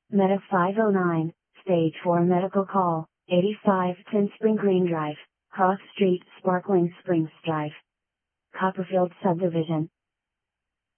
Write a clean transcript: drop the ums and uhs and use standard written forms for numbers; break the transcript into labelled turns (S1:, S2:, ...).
S1: Meta 509, Stage 4 Medical Call, 8510 Spring Green Drive, Cross Street, Sparkling Springs Drive, Copperfield Subdivision.